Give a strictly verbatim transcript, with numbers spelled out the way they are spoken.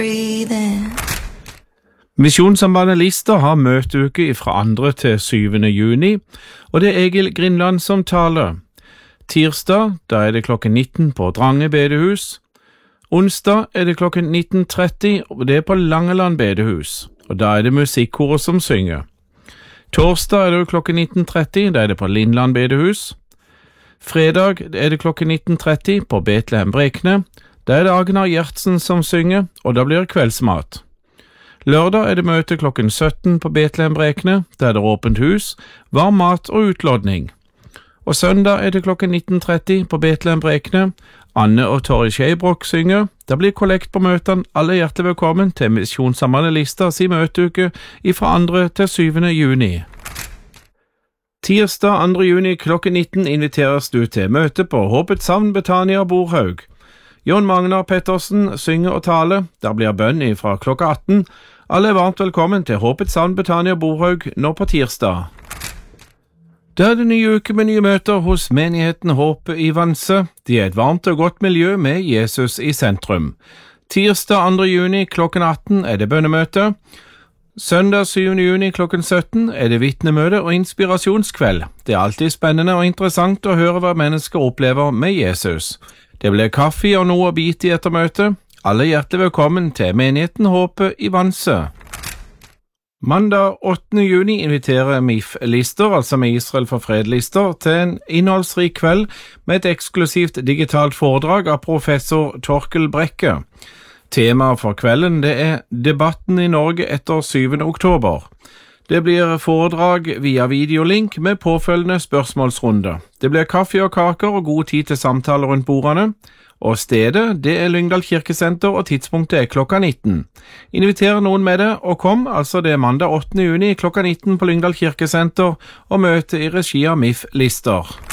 Misjonssambandet Lister har møteuke fra andre til syvende juni, og det er Egil Grindland som taler. Tirsdag, da er det klokken nitten på Drange bedehus. Onsdag er det klokken nitten tretti, og det er på Langeland bedehus, og da er det musikkoret som synger. Torsdag er det klokken nitten tretti, da er det på Lindland bedehus. Fredag er det klokken nitten tretti på Betlehem Brekne, da er det Agnar Gjertsen som synger, og da blir det kveldsmat. Lørdag er det møte klokken sytten på Betlehem Brekne, da er det åpent hus, varm mat og utlodning. Og søndag er det klokken nitten tretti på Betlehem Brekne, Anne og Torri Skeibrok synger, da blir kollekt på møtene. Alle hjertelig velkommen til Misjonssambandet Lister si møteuke fra andre til syvende juni. Tirsdag andre juni klokken nitten inviteres du til møte på Håpets Savn Betania Borhaug. Jon Magnar Pettersen synger og taler, der blir bønn fra klokka atten. Alle er varmt velkommen til Håpets Savn Betania Borhaug nå på tirsdag. Det er det nye uke med nye møter hos menigheten Håpet i Vanse. De er et varmt og godt miljø med Jesus i sentrum. Tirsdag andre juni klokken atten er det bønnemøte. Søndag syvende juni klokken sytten er det vitnemøte og inspirasjonskveld. Det er alltid spennende og interessant å høre hva mennesker opplever med Jesus. Det blir kaffe og noe å bite i etter møtet. Alle hjertelig velkommen til menigheten Håpet i Vanse. Mandag åttende juni inviterer M I F-lister, altså med Israel for fred-lister, til en innholdsrik kveld med et eksklusivt digitalt foredrag av professor Torkel Brekke. Temaet for kvelden det er debatten i Norge etter syvende oktober. Det blir foredrag via videolink med påfølgende spørsmålsrunde. Det blir kaffe og kaker og god tid til samtaler rundt bordene. Og stedet, det er Lyngdal kirkesenter, og tidspunktet er klokka nitten. Inviter noen med det, og kom, altså det er mandag åttende juni klokka nitten på Lyngdal kirkesenter, og møte i regi av M I F-lister.